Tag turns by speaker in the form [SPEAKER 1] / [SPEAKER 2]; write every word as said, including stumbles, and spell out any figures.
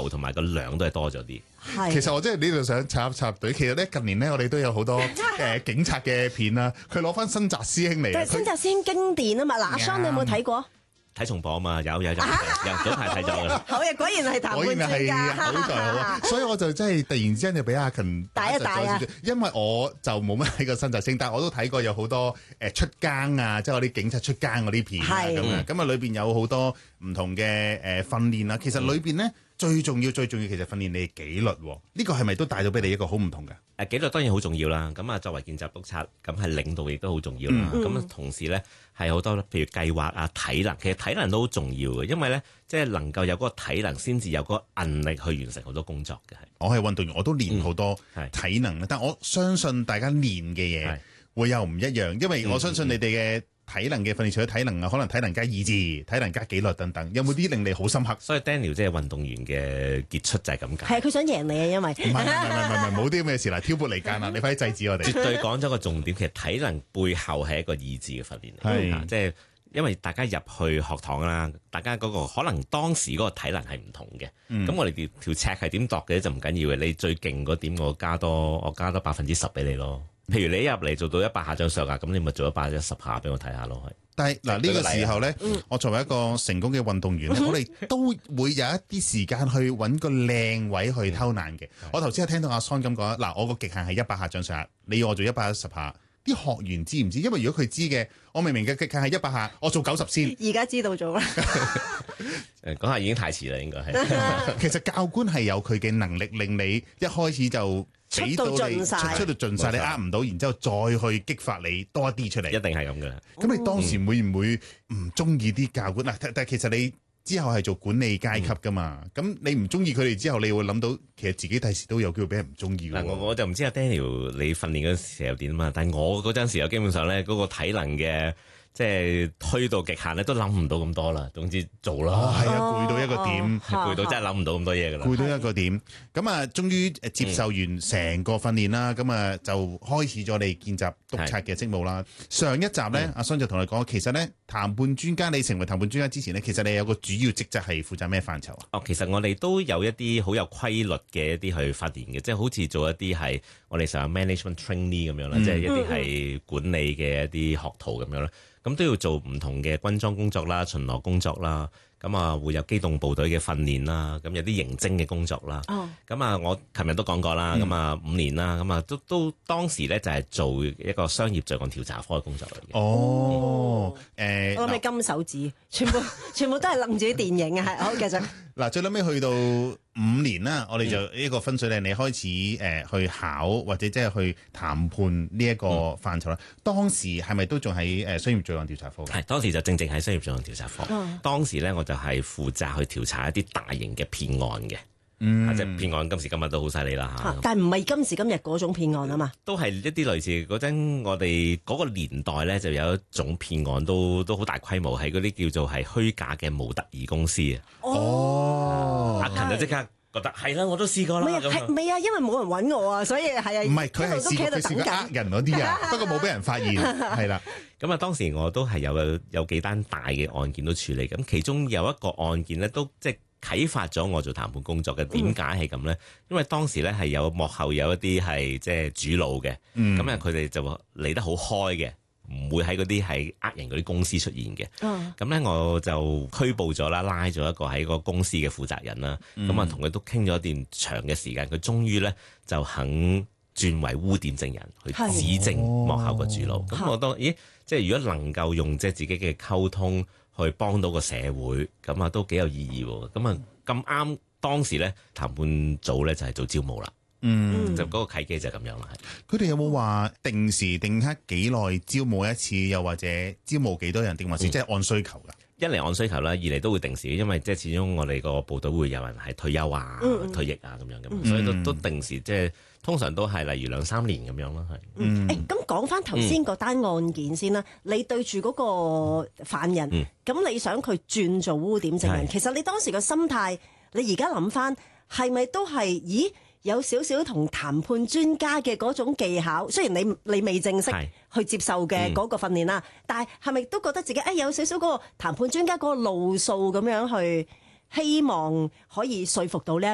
[SPEAKER 1] 求同埋個量都係多咗啲。
[SPEAKER 2] 其實我真係呢度想插插隊。其實咧近年咧，我哋都有好多誒、呃、警察嘅片啦。佢攞翻新澤師兄嚟，
[SPEAKER 3] 但係新澤師兄經典啊嘛。嗱，阿 Sean 你有冇睇過？
[SPEAKER 1] 睇重播啊嘛，有有有，有早排睇咗㗎啦。
[SPEAKER 3] 好嘢，果然係談判專家，
[SPEAKER 2] 好在好啊！所以我就真係突然之間就俾阿勤
[SPEAKER 3] 大一大啊！
[SPEAKER 2] 因為我就冇乜睇過新澤師兄，但係我都睇過有好多誒出更啊，即係我啲警察出更嗰啲片啊咁樣。咁啊裏邊有好多唔同嘅誒訓練啦。其實裏邊咧。最重要最重要其實訓練你嘅紀律，呢個係咪都帶到俾你一個好唔同嘅？
[SPEAKER 1] 誒紀律當然好重要啦，咁啊作為見習督察，咁係領導亦都好重要啦。咁、嗯、同時咧係好多譬如計劃啊、體能，其實體能都好重要嘅，因為咧即係能夠有嗰個體能，先至有嗰個韌力去完成好多工作嘅。係
[SPEAKER 2] 我係運動員，我都練好多體能，嗯、但我相信大家練嘅嘢會有唔一樣，因為我相信你哋嘅。體能嘅訓練，除咗體能啊，可能體能加意志、體能加紀律等等，有冇啲令你好深刻？
[SPEAKER 1] 所以 Daniel 即係運動員嘅傑出就係咁解。
[SPEAKER 3] 係佢想贏你啊，因為唔
[SPEAKER 2] 係唔係唔係唔係冇啲咁嘅事啦，挑撥離間啦，你快啲制止我哋。
[SPEAKER 1] 絕對講咗個重點，其實體能背後係一個意志嘅訓練嚟，係即係因為大家入去學堂啦，大家嗰個可能當時嗰個體能係唔同嘅，咁、嗯、我哋條條尺係點度嘅就唔緊要嘅，你最勁嗰點我加多我加多百分之十俾你咯。譬如你一入嚟做到一百下掌上壓，咁你咪做一百一十下俾我睇下咯。係。
[SPEAKER 2] 但係嗱呢個時候咧，嗯、我作為一個成功嘅運動員咧，嗯、我哋都會有一啲時間去揾個靚位去偷懶嘅。嗯、我頭先聽到阿 Son 咁講，嗱我個極限係一百下掌上壓，你要我做一百一十下，啲學員知唔知？因為如果佢知嘅，我明明嘅極限係一百下，我做九十先。
[SPEAKER 3] 而家知道咗啦。
[SPEAKER 1] 誒嗰下已經太遲啦，應該係。
[SPEAKER 2] 其實教官係有佢嘅能力，令你一開始就。
[SPEAKER 3] 出到盡晒，
[SPEAKER 2] 出到盡晒，你呃唔到，然之後再去激發你多一啲出嚟，
[SPEAKER 1] 一定係咁嘅。
[SPEAKER 2] 咁你當時會唔會唔中意啲教官啊？但但其實你之後係做管理階級噶嘛，咁、嗯、你唔中意佢哋之後，你會諗到其實自己第時都有機會俾人唔中意。嗱，
[SPEAKER 1] 我我就唔知阿 Daniel 你訓練嗰時候點啊嘛，但係我嗰陣時候基本上咧嗰個體能嘅。即係推到極限咧，都諗唔到咁多啦。總之做啦，
[SPEAKER 2] 係啊，攰到一個點，
[SPEAKER 1] 攰到真係諗唔到咁多嘢㗎啦。
[SPEAKER 2] 攰到一個點，咁啊，終於誒接受完成個訓練啦，咁啊就開始咗你見習督察嘅職務啦。上一集咧，阿 Son 就同你講，其實咧談判專家，你成為談判專家之前咧，其實你有個主要職責係負責咩範疇啊？
[SPEAKER 1] 哦，其實我哋都有一啲好有規律嘅一啲去發言嘅，即係好似做一啲係我哋成日 management trainee 咁樣啦，即係一啲係管理嘅一啲學徒咁樣啦。咁都要做唔同嘅軍裝工作啦、巡邏工作啦，咁啊會有機動部隊嘅訓練啦，咁有啲刑偵嘅工作啦。哦，咁啊我琴日都講過啦，咁啊、嗯、五年啦，咁啊都都當時咧就係做一個商業罪案調查科嘅工作嚟嘅。
[SPEAKER 2] 哦，誒、嗯，
[SPEAKER 3] 我諗起金手指，全部全部都係諗住啲電影啊，係好繼續。
[SPEAKER 2] 嗱，最撚尾去到五年啦，我哋就呢個分水嶺，你開始誒去考或者即係去談判呢一個範疇啦。嗯、當時係咪都仲喺誒商業罪案調查科？係，當時就正正喺商業罪案調查科。嗯、當時咧我就係負責去調查一啲大型嘅騙案嘅。嗯，即係騙案，今時今日都好犀利啦嚇。但係唔係今時今日嗰種騙案啊嘛？都係一啲類似嗰陣，我哋嗰個年代咧就有一種騙案都都好大規模，係嗰啲叫做係虛假嘅模特兒公司啊。哦，阿勤就即刻覺得係啦，我都試過啦。係唔係啊？因為冇人揾我啊，所以係啊。唔係佢係試過佢試過呃人嗰啲啊，不過冇俾人發現係啦。咁啊，當時我都係有有幾單大嘅案件都處理，咁其中有一個案件咧都即係啟發咗我做談判工作嘅。點解係咁咧？因為當時咧係有幕後有一啲係即係主腦嘅，咁啊佢哋就嚟得好開嘅，唔會喺嗰啲係呃人嗰啲公司出現嘅。咁咧、嗯、我就拘捕咗啦，拉咗一個喺個公司嘅負責人啦。咁啊同佢都傾咗一段長嘅時間，佢終於咧就肯轉為污點證人去指證幕後個主腦。咁、哦、我當咦，即係如果能夠用即係自己嘅溝通去幫到個社會，咁啊都幾有意義喎。咁啊咁啱當時咧談判組咧就係做招募啦，嗯，就嗰個契機就係咁樣啦。佢哋有冇話定時定刻幾耐招募一次，又或者招募幾多人，定還是即係按需求㗎？一嚟按需求啦，二嚟都會定時，因為即係始終我哋個部隊會有人係退休啊、嗯、退役啊咁樣嘅，嗯、所以都都定時，即係通常都係例如兩三年咁樣咯，係。嗯，誒咁講翻頭先嗰單案件先啦，嗯、你對住嗰個犯人，咁、嗯、你想佢轉做污點證人，是其實你當時個心態，你而家諗翻係咪都係？咦？有少少同談判專家嘅嗰種技巧，雖然你你未正式去接受嘅嗰個訓練啦，嗯、但係係咪都覺得自己誒、哎、有少少嗰個談判專家嗰個路數咁樣去，希望可以說服到呢？